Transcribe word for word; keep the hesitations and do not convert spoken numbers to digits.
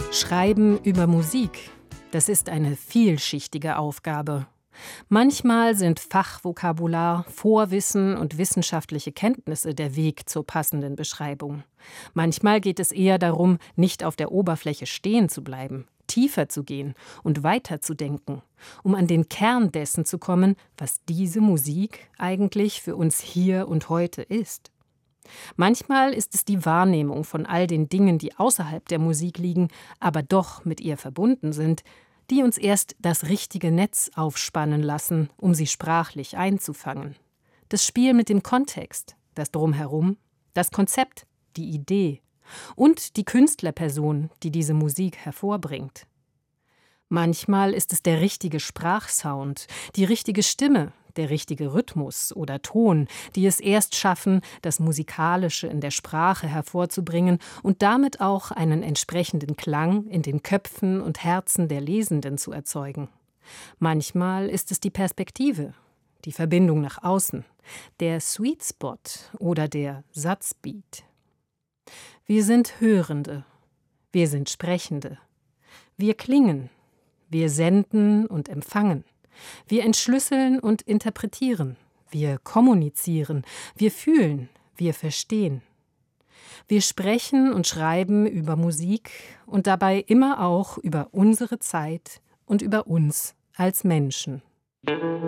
Schreiben über Musik, das ist eine vielschichtige Aufgabe. Manchmal sind Fachvokabular, Vorwissen und wissenschaftliche Kenntnisse der Weg zur passenden Beschreibung. Manchmal geht es eher darum, nicht auf der Oberfläche stehen zu bleiben, tiefer zu gehen und weiterzudenken, um an den Kern dessen zu kommen, was diese Musik eigentlich für uns hier und heute ist. Manchmal ist es die Wahrnehmung von all den Dingen, die außerhalb der Musik liegen, aber doch mit ihr verbunden sind, die uns erst das richtige Netz aufspannen lassen, um sie sprachlich einzufangen. Das Spiel mit dem Kontext, das Drumherum, das Konzept, die Idee und die Künstlerperson, die diese Musik hervorbringt. Manchmal ist es der richtige Sprachsound, die richtige Stimme, der richtige Rhythmus oder Ton, die es erst schaffen, das Musikalische in der Sprache hervorzubringen und damit auch einen entsprechenden Klang in den Köpfen und Herzen der Lesenden zu erzeugen. Manchmal ist es die Perspektive, die Verbindung nach außen, der Sweet Spot oder der Satzbeat. Wir sind Hörende, wir sind Sprechende, wir klingen, wir senden und empfangen. Wir entschlüsseln und interpretieren, wir kommunizieren, wir fühlen, wir verstehen. Wir sprechen und schreiben über Musik und dabei immer auch über unsere Zeit und über uns als Menschen.